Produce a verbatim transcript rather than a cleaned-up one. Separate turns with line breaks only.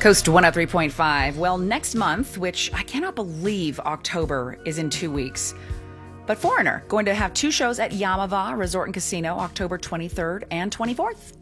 Coast one oh three point five. Well, next month, which I cannot believe October is in two weeks, but Foreigner going to have two shows at Yamava Resort and Casino, October twenty-third and twenty-fourth.